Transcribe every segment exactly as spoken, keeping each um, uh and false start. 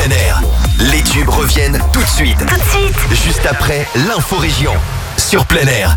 plein air. Les tubes reviennent tout de suite. Tout de suite. Juste après l'info-région. Sur plein air.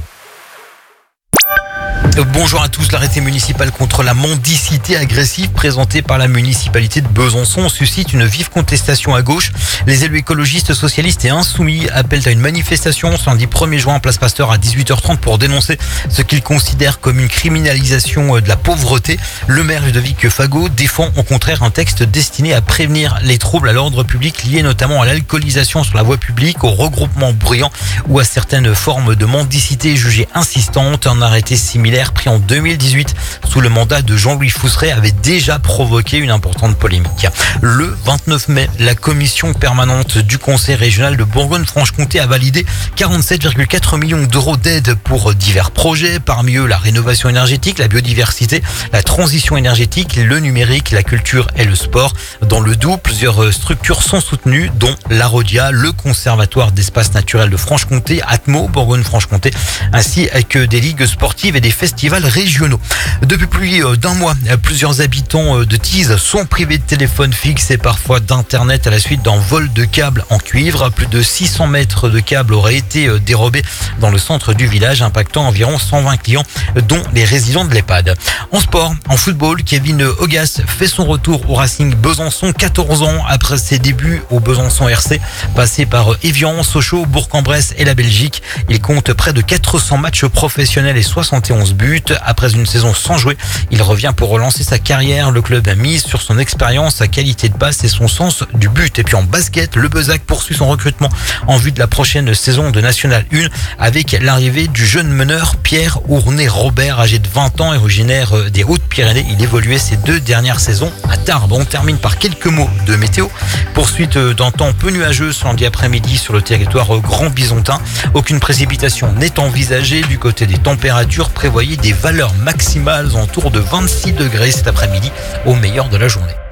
Bonjour à tous. L'arrêté municipal contre la mendicité agressive présenté par la municipalité de Besançon suscite une vive contestation à gauche. Les élus écologistes, socialistes et insoumis appellent à une manifestation ce lundi premier juin, place Pasteur à dix-huit heures trente pour dénoncer ce qu'ils considèrent comme une criminalisation de la pauvreté. Le maire Ludovic Fagot défend au contraire un texte destiné à prévenir les troubles à l'ordre public liés notamment à l'alcoolisation sur la voie publique, au regroupement bruyant ou à certaines formes de mendicité jugées insistantes. Un arrêté similaire pris en deux mille dix-huit sous le mandat de Jean-Louis Fousseret avait déjà provoqué une importante polémique. Le vingt-neuf mai, la commission permanente du conseil régional de Bourgogne-Franche-Comté a validé quarante-sept virgule quatre millions d'euros d'aide pour divers projets, parmi eux la rénovation énergétique, la biodiversité, la transition énergétique, le numérique, la culture et le sport. Dans le Doubs, plusieurs structures sont soutenues, dont l'Arodia, le conservatoire d'espaces naturels de Franche-Comté, Atmo, Bourgogne-Franche-Comté, ainsi que des ligues sportives et des festivals régionaux. Depuis plus d'un mois, plusieurs habitants de Tise sont privés de téléphone fixe et parfois d'internet à la suite d'un vol de câbles en cuivre. Plus de six cents mètres de câbles auraient été dérobés dans le centre du village, impactant environ cent vingt clients, dont les résidents de l'EHPAD. En sport, en football, Kevin Augas fait son retour au Racing Besançon, quatorze ans après ses débuts au Besançon R C. Passé par Évian, Sochaux, Bourg-en-Bresse et la Belgique, il compte près de quatre cents matchs professionnels et soixante et onze buts. Après une saison sans jouer, il revient pour relancer sa carrière. Le club a mis sur son expérience, sa qualité de passe et son sens du but. Et puis en basket, le Bezac poursuit son recrutement en vue de la prochaine saison de National un avec l'arrivée du jeune meneur Pierre Ournet-Robert, âgé de vingt ans et originaire des Hautes-Pyrénées. Il évoluait ces deux dernières saisons à Tarbes. On termine par quelques mots de météo. Poursuite d'un temps peu nuageux ce lundi après-midi sur le territoire grand bisontin. Aucune précipitation n'est envisagée. Du côté des températures, prévoyez des valeurs maximales autour de vingt-six degrés cet après-midi au meilleur de la journée.